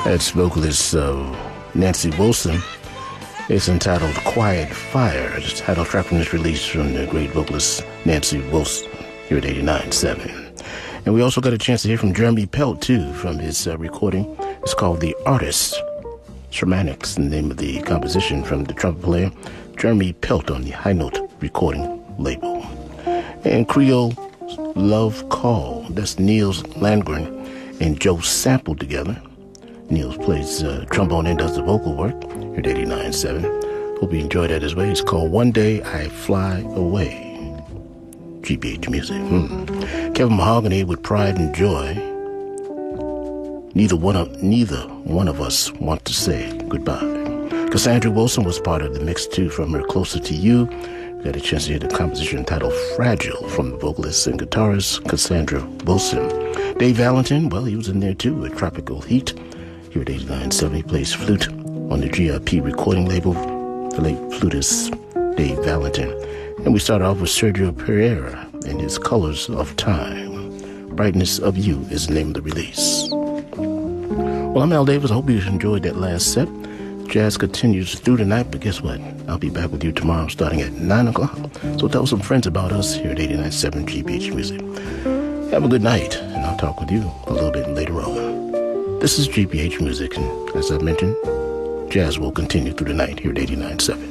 That's vocalist Nancy Wilson. It's entitled Quiet Fire. It's the title track from this release from the great vocalist Nancy Wilson here at 89.7. And we also got a chance to hear from Jeremy Pelt, too, from his recording. It's called The Artist. Shermanics, the name of the composition from the trumpet player Jeremy Pelt on the High Note recording label. And Creole Love Call. That's Niels Landgren and Joe Sample together. Niels plays trombone and does the vocal work here at 89.7. Hope you enjoyed that as well. It's called One Day I Fly Away. GBH Music. Kevin Mahogany with Pride and Joy. Neither one of us want to say goodbye. Cassandra Wilson was part of the mix too from her Closer to You. We got a chance to hear the composition entitled Fragile from the vocalist and guitarist Cassandra Wilson. Dave Valentin, well, he was in there too with Tropical Heat. Here at 89.7, he plays flute on the GRP recording label, the late flutist Dave Valentin. And we start off with Sergio Pereira and his Colors of Time. Brightness of You is the name of the release. Well, I'm Al Davis. I hope you enjoyed that last set. Jazz continues through the night, but guess what? I'll be back with you tomorrow starting at 9 o'clock. So tell some friends about us here at 89.7 GBH Music. Have a good night, and I'll talk with you a little bit later on. This is GBH Music, and as I mentioned, jazz will continue through the night here at 89.7.